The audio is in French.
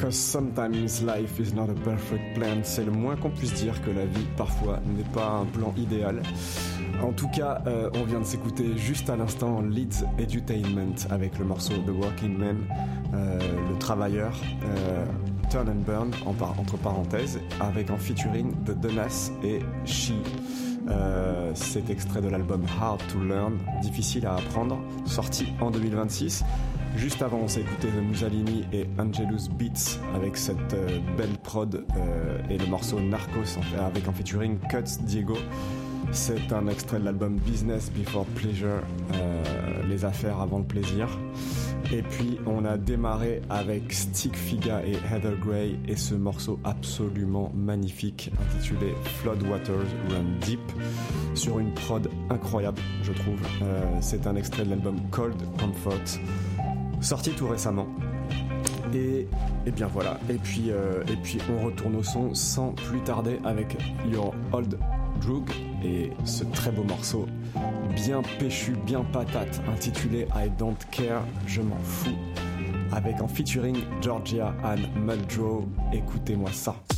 'Cause sometimes life is not a perfect plan. C'est le moins qu'on puisse dire, que la vie parfois n'est pas un plan idéal. En tout cas, on vient de s'écouter juste à l'instant Leeds Edutainment avec le morceau The Working Man, le travailleur, Turn and Burn entre parenthèses, avec en featuring The Donas et She. C'est extrait de l'album Hard to Learn, difficile à apprendre, sorti en 2026. Juste avant, on s'est écouté The Mussolini et Angelus Beats avec cette belle prod et le morceau Narcos avec en featuring Cuts Diego. C'est un extrait de l'album Business Before Pleasure, les affaires avant le plaisir. Et puis on a démarré avec Stick Figa et Heather Gray et ce morceau absolument magnifique intitulé Floodwaters Run Deep, sur une prod incroyable, je trouve. C'est un extrait de l'album Cold Comfort, sorti tout récemment. Et bien voilà. Et puis on retourne au son sans plus tarder avec Your Old Drug et ce très beau morceau bien péchu, bien patate, intitulé I Don't Care, je m'en fous, avec en featuring Georgia Ann Muldrow. Écoutez-moi ça.